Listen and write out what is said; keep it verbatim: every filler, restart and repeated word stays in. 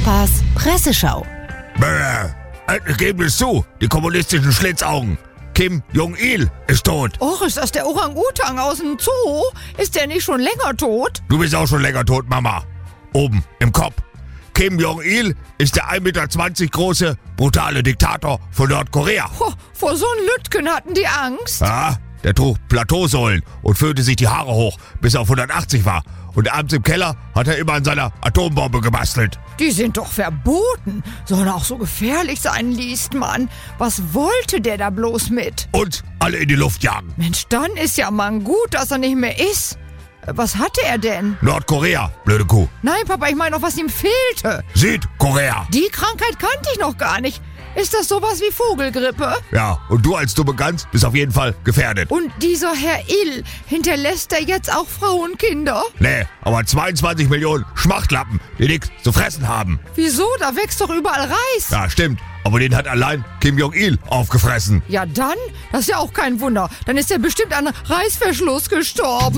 Papas Presseschau. Bäh, endlich geben es zu, die kommunistischen Schlitzaugen. Kim Jong-il ist tot. Och, ist das der Orang-Utang aus dem Zoo? Ist der nicht schon länger tot? Du bist auch schon länger tot, Mama. Oben im Kopf. Kim Jong-il ist der ein Meter zwanzig große, brutale Diktator von Nordkorea. Ho, vor so einem Lütgen hatten die Angst. Ja, der trug Plateausäulen und föhnte sich die Haare hoch, bis er auf hundertachtzig war. Und abends im Keller hat er immer an seiner Atombombe gebastelt. Die sind doch verboten. Sollen auch so gefährlich sein, liest man. Was wollte der da bloß mit? Und alle in die Luft jagen. Mensch, dann ist ja mal gut, dass er nicht mehr ist. Was hatte er denn? Nordkorea, blöde Kuh. Nein, Papa, ich meine doch, was ihm fehlte. Südkorea. Die Krankheit kannte ich noch gar nicht. Ist das sowas wie Vogelgrippe? Ja, und du als dumme Gans bist auf jeden Fall gefährdet. Und dieser Herr Ill, hinterlässt er jetzt auch Frauen und Kinder? Nee, aber zweiundzwanzig Millionen Schmachtlappen, die nichts zu fressen haben. Wieso? Da wächst doch überall Reis. Ja, stimmt. Aber den hat allein Kim Jong-il aufgefressen. Ja dann? Das ist ja auch kein Wunder. Dann ist er bestimmt an Reißverschluss gestorben.